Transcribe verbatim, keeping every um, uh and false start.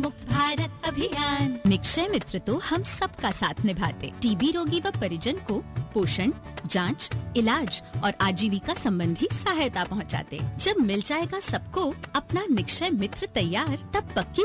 मुक्त भारत अभियान। निक्षय मित्र तो हम सबका साथ निभाते। टीबी रोगी व परिजन को पोषण, जांच, इलाज और आजीविका संबंधी सहायता पहुंचाते। जब मिल जाएगा सबको अपना निक्षय मित्र तैयार, तब पक्की